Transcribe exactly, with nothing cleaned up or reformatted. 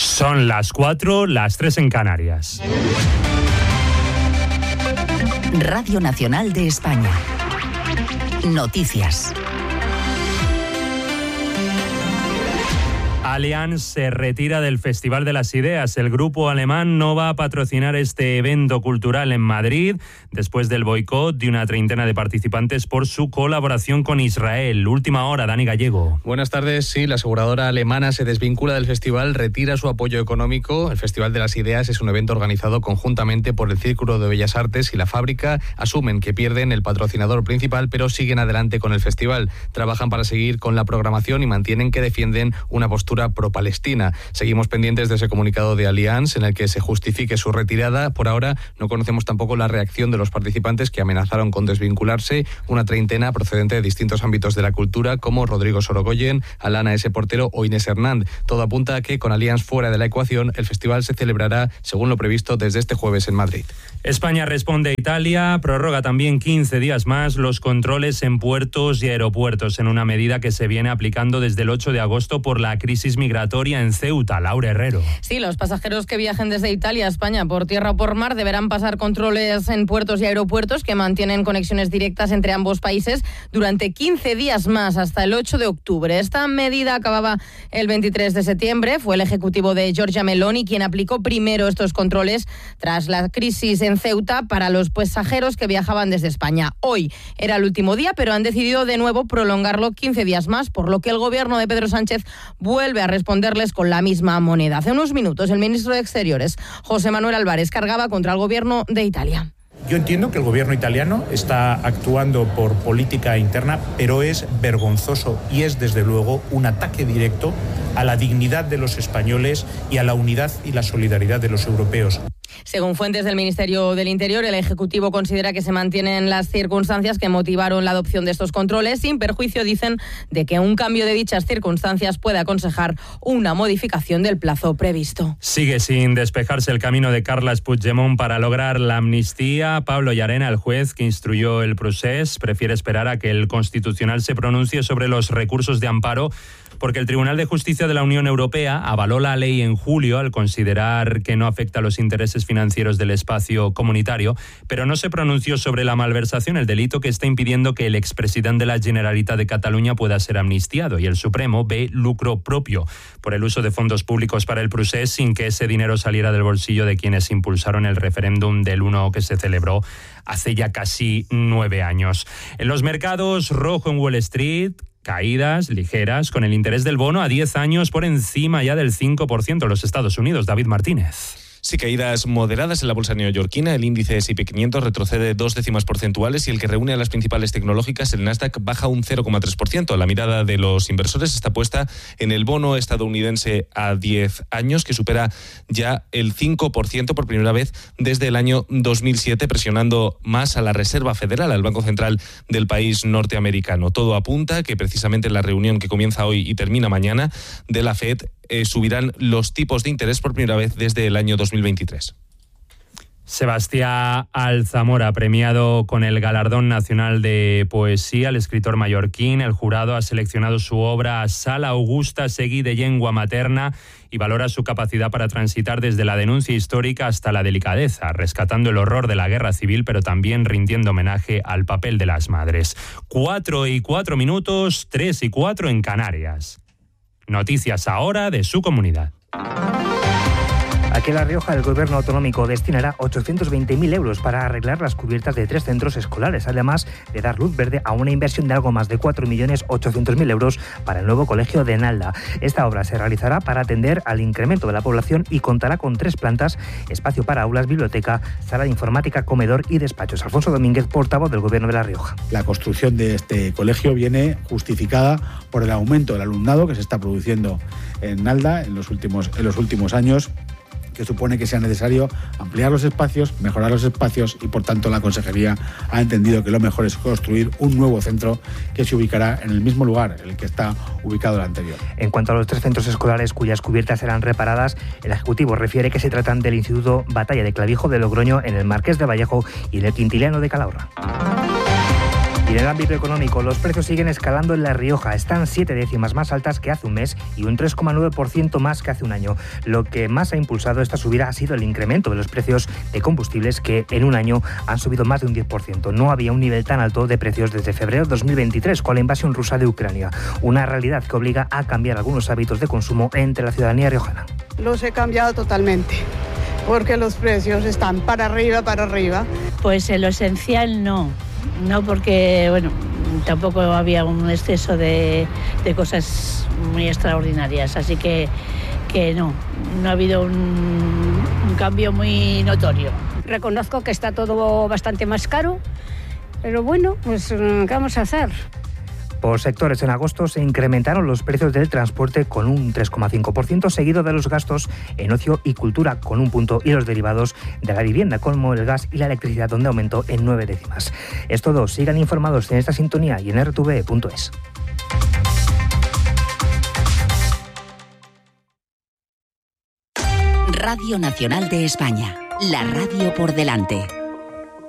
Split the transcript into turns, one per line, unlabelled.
Son las cuatro, las tres en Canarias.
Radio Nacional de España. Noticias.
Allianz se retira del Festival de las Ideas. El grupo alemán no va a patrocinar este evento cultural en Madrid después del boicot de una treintena de participantes por su colaboración con Israel. Última hora, Dani Gallego.
Buenas tardes. Sí, la aseguradora alemana se desvincula del festival, retira su apoyo económico. El Festival de las Ideas es un evento organizado conjuntamente por el Círculo de Bellas Artes y la Fábrica. Asumen que pierden el patrocinador principal, pero siguen adelante con el festival. Trabajan para seguir con la programación y mantienen que defienden una postura pro-palestina. Seguimos pendientes de ese comunicado de Allianz en el que se justifique su retirada. Por ahora no conocemos tampoco la reacción de los participantes que amenazaron con desvincularse, una treintena procedente de distintos ámbitos de la cultura como Rodrigo Sorogoyen, Alana S. Portero o Inés Hernández. Todo apunta a que con Allianz fuera de la ecuación el festival se celebrará según lo previsto desde este jueves en Madrid.
España responde a Italia, prorroga también quince días más los controles en puertos y aeropuertos en una medida que se viene aplicando desde el ocho de agosto por la crisis migratoria en Ceuta. Laura Herrero.
Sí, los pasajeros que viajen desde Italia a España por tierra o por mar deberán pasar controles en puertos y aeropuertos que mantienen conexiones directas entre ambos países durante quince días más, hasta el ocho de octubre. Esta medida acababa el veintitrés de septiembre. Fue el ejecutivo de Giorgia Meloni quien aplicó primero estos controles tras la crisis en Ceuta para los pasajeros que viajaban desde España. Hoy era el último día, pero han decidido de nuevo prolongarlo quince días más, por lo que el gobierno de Pedro Sánchez vuelve a responderles con la misma moneda. Hace unos minutos el ministro de Exteriores, José Manuel Álvarez, cargaba contra el gobierno de Italia.
Yo entiendo que el gobierno italiano está actuando por política interna, pero es vergonzoso y es desde luego un ataque directo a la dignidad de los españoles y a la unidad y la solidaridad de los europeos.
Según fuentes del Ministerio del Interior, el Ejecutivo considera que se mantienen las circunstancias que motivaron la adopción de estos controles, sin perjuicio, dicen, de que un cambio de dichas circunstancias puede aconsejar una modificación del plazo previsto.
Sigue sin despejarse el camino de Carles Puigdemont para lograr la amnistía. Pablo Llarena, el juez que instruyó el procés, prefiere esperar a que el Constitucional se pronuncie sobre los recursos de amparo, porque el Tribunal de Justicia de la Unión Europea avaló la ley en julio al considerar que no afecta a los intereses financieros del espacio comunitario, pero no se pronunció sobre la malversación, el delito que está impidiendo que el expresidente de la Generalitat de Cataluña pueda ser amnistiado, y el Supremo ve lucro propio por el uso de fondos públicos para el procés sin que ese dinero saliera del bolsillo de quienes impulsaron el referéndum del uno que se celebró hace ya casi nueve años. En los mercados, rojo en Wall Street, caídas ligeras con el interés del bono a diez años por encima ya del cinco por ciento en los Estados Unidos. David Martínez.
Sí, caídas moderadas en la bolsa neoyorquina. El índice ese y pe quinientos retrocede dos décimas porcentuales y el que reúne a las principales tecnológicas, el Nasdaq, baja un cero coma tres por ciento. La mirada de los inversores está puesta en el bono estadounidense a diez años, que supera ya el cinco por ciento por primera vez desde el año dos mil siete, presionando más a la Reserva Federal, al Banco Central del país norteamericano. Todo apunta a que precisamente en la reunión que comienza hoy y termina mañana de la Fed, Eh, subirán los tipos de interés por primera vez desde el año dos mil veintitrés.
Sebastián Alzamora, premiado con el Galardón Nacional de Poesía, el escritor mallorquín. El jurado ha seleccionado su obra Sala Augusta Seguí de Llengua Materna y valora su capacidad para transitar desde la denuncia histórica hasta la delicadeza, rescatando el horror de la guerra civil, pero también rindiendo homenaje al papel de las madres. Cuatro y cuatro minutos, tres y cuatro en Canarias. Noticias ahora de su comunidad.
Aquí en La Rioja, el gobierno autonómico destinará ochocientos veinte mil euros para arreglar las cubiertas de tres centros escolares, además de dar luz verde a una inversión de algo más de cuatro millones ochocientos mil euros para el nuevo colegio de Nalda. Esta obra se realizará para atender al incremento de la población y contará con tres plantas, espacio para aulas, biblioteca, sala de informática, comedor y despachos. Alfonso Domínguez, portavoz del gobierno de La Rioja.
La construcción de este colegio viene justificada por el aumento del alumnado que se está produciendo en Nalda en los últimos, en los últimos años, que supone que sea necesario ampliar los espacios, mejorar los espacios y, por tanto, la Consejería ha entendido que lo mejor es construir un nuevo centro que se ubicará en el mismo lugar en el que está ubicado el anterior.
En cuanto a los tres centros escolares cuyas cubiertas serán reparadas, el Ejecutivo refiere que se tratan del Instituto Batalla de Clavijo de Logroño en el Marqués de Vallejo y del Quintiliano de Calahorra. Y en el ámbito económico, los precios siguen escalando en La Rioja. Están siete décimas más altas que hace un mes y un tres coma nueve por ciento más que hace un año. Lo que más ha impulsado esta subida ha sido el incremento de los precios de combustibles, que en un año han subido más de un diez por ciento. No había un nivel tan alto de precios desde febrero de dos mil veintitrés, con la invasión rusa de Ucrania. Una realidad que obliga a cambiar algunos hábitos de consumo entre la ciudadanía riojana.
Los he cambiado totalmente, porque los precios están para arriba, para arriba.
Pues en lo esencial no, no porque, bueno, tampoco había un exceso de, de cosas muy extraordinarias, así que, que no, no ha habido un, un cambio muy notorio.
Reconozco que está todo bastante más caro, pero bueno, pues ¿qué vamos a hacer?
Por sectores, en agosto se incrementaron los precios del transporte con un tres coma cinco por ciento, seguido de los gastos en ocio y cultura con un punto, y los derivados de la vivienda, como el gas y la electricidad, donde aumentó en nueve décimas. Es todo. Sigan informados en esta sintonía y en r t v punto es.
Radio Nacional de España. La radio por delante.